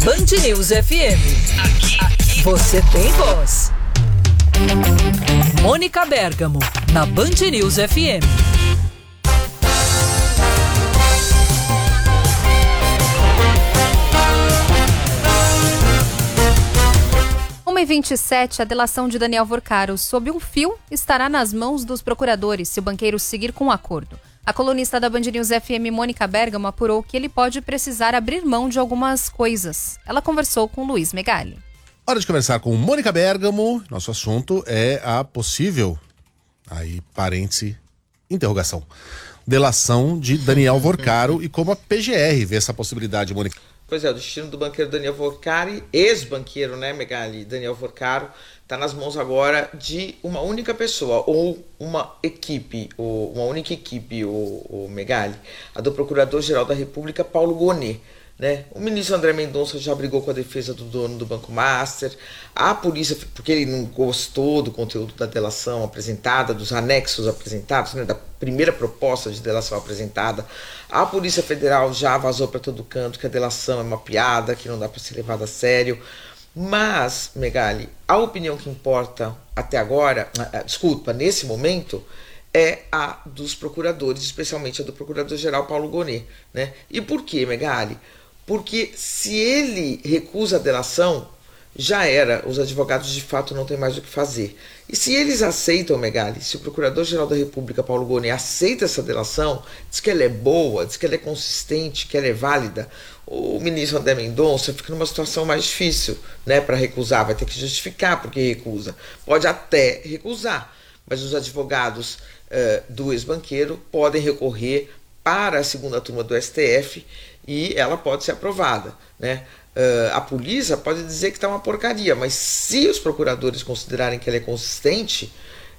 Band News FM. Aqui você tem voz. Mônica Bergamo, na Band News FM. 1h27, a delação de Daniel Vorcaro sob um fio estará nas mãos dos procuradores se o banqueiro seguir com o acordo. A colunista da Band News FM, Mônica Bergamo, apurou que ele pode precisar abrir mão de algumas coisas. Ela conversou com Luiz Megali. Hora de conversar com Mônica Bergamo. Nosso assunto é a possível, aí parêntese, interrogação, delação de Daniel Vorcaro e como a PGR vê essa possibilidade, Mônica. Pois é, o destino do banqueiro Daniel Vorcaro, ex-banqueiro, né, Megali? Daniel Vorcaro, está nas mãos agora de uma única pessoa, ou uma equipe, ou uma única equipe, o Megali, a do Procurador-Geral da República, Paulo Gonet. Né? O ministro André Mendonça já brigou com a defesa do dono do Banco Master, a polícia, porque ele não gostou do conteúdo da delação apresentada, dos anexos apresentados, né, da primeira proposta de delação apresentada. A Polícia Federal já vazou para todo canto que a delação é uma piada, que não dá para ser levada a sério. Mas, Megali, a opinião que importa até agora, nesse momento, é a dos procuradores, especialmente a do Procurador-Geral Paulo Gonet. Né? E por quê, Megali? Porque se ele recusa a delação, já era, os advogados de fato não têm mais o que fazer. E se eles aceitam, Megali, se o Procurador-Geral da República, Paulo Gonet, aceita essa delação, diz que ela é boa, diz que ela é consistente, que ela é válida, o ministro André Mendonça fica numa situação mais difícil, né, para recusar, vai ter que justificar porque recusa. Pode até recusar, mas os advogados do ex-banqueiro podem recorrer para a segunda turma do STF e ela pode ser aprovada, né? A polícia pode dizer que está uma porcaria, mas se os procuradores considerarem que ela é consistente,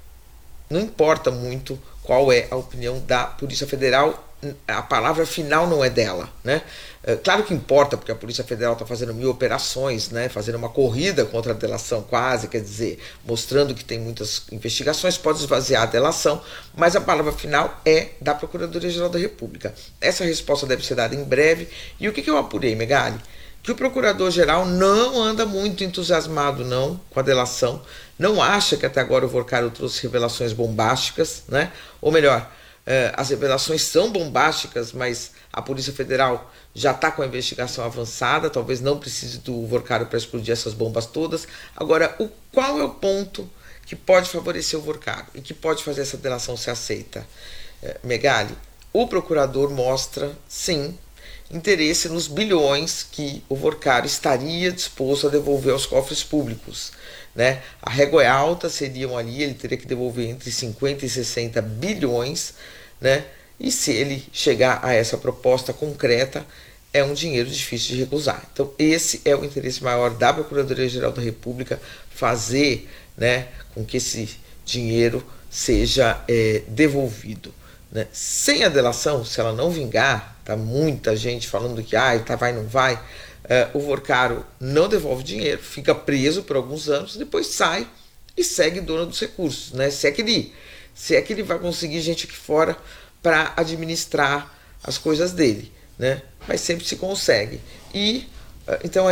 não importa muito qual é a opinião da Polícia Federal, a palavra final não é dela, né? Claro que importa, porque a Polícia Federal está fazendo 1000 operações, né? Fazendo uma corrida contra a delação quase, quer dizer, mostrando que tem muitas investigações, pode esvaziar a delação, mas a palavra final é da Procuradoria-Geral da República. Essa resposta deve ser dada em breve. E o que eu apurei, Megali? Que o Procurador-Geral não anda muito entusiasmado não com a delação, não acha que até agora o Vorcaro trouxe revelações bombásticas, né? Ou melhor, as revelações são bombásticas, mas a Polícia Federal já está com a investigação avançada, talvez não precise do Vorcaro para explodir essas bombas todas. Agora, qual é o ponto que pode favorecer o Vorcaro e que pode fazer essa delação ser aceita? Megali, o procurador mostra, sim, interesse nos bilhões que o Vorcaro estaria disposto a devolver aos cofres públicos. Né? A régua é alta, seriam ali, ele teria que devolver entre 50 e 60 bilhões, né? E se ele chegar a essa proposta concreta, é um dinheiro difícil de recusar. Então esse é o interesse maior da Procuradoria-Geral da República, fazer, né, com que esse dinheiro seja devolvido. Né? Sem a delação, se ela não vingar, tá muita gente falando que vai, não vai, o Vorcaro não devolve dinheiro, fica preso por alguns anos, depois sai e segue dono dos recursos, né? Se é que ele vai conseguir gente aqui fora para administrar as coisas dele, né? Mas sempre se consegue. E então